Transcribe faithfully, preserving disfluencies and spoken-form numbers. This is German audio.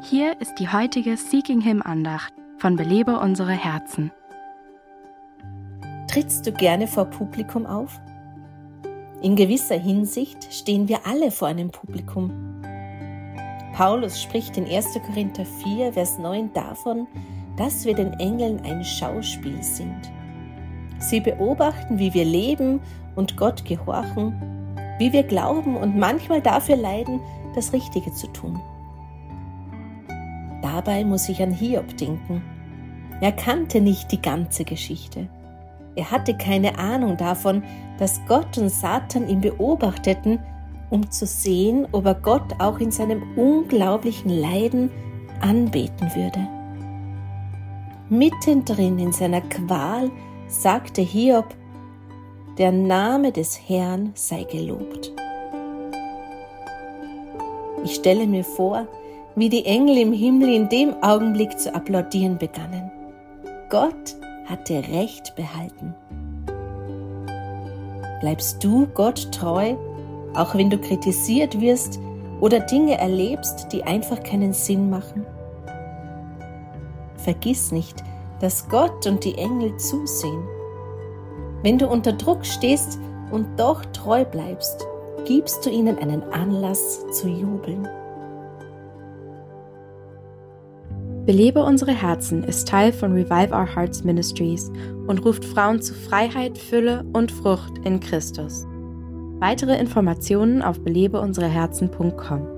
Hier ist die heutige Seeking Him Andacht von Belebe unsere Herzen. Trittst du gerne vor Publikum auf? In gewisser Hinsicht stehen wir alle vor einem Publikum. Paulus spricht in erster Korinther vier, Vers neun davon, dass wir den Engeln ein Schauspiel sind. Sie beobachten, wie wir leben und Gott gehorchen, wie wir glauben und manchmal dafür leiden, das Richtige zu tun. Dabei muss ich an Hiob denken. Er kannte nicht die ganze Geschichte. Er hatte keine Ahnung davon, dass Gott und Satan ihn beobachteten, um zu sehen, ob er Gott auch in seinem unglaublichen Leiden anbeten würde. Mittendrin in seiner Qual sagte Hiob, der Name des Herrn sei gelobt. Ich stelle mir vor, wie die Engel im Himmel in dem Augenblick zu applaudieren begannen. Gott hatte Recht behalten. Bleibst du Gott treu, auch wenn du kritisiert wirst oder Dinge erlebst, die einfach keinen Sinn machen? Vergiss nicht, dass Gott und die Engel zusehen. Wenn du unter Druck stehst und doch treu bleibst, gibst du ihnen einen Anlass zu jubeln. Belebe unsere Herzen ist Teil von Revive Our Hearts Ministries und ruft Frauen zu Freiheit, Fülle und Frucht in Christus. Weitere Informationen auf belebe unsere herzen punkt com.